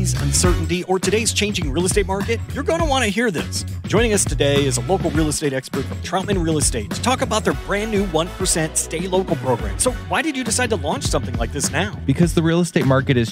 ease, uncertainty, or today's changing real estate market, you're going to want to hear this. Joining us today is a local real estate expert from Troutman Real Estate to talk about their brand new 1% Stay Local program. So why did you decide to launch something like this now? Because the real estate market is